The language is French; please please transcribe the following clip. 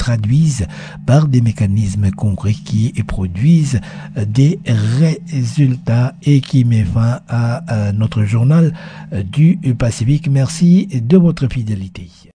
traduisent par des mécanismes concrets qui produisent des résultats et qui met fin à notre journal du Pacifique. Merci de votre fidélité.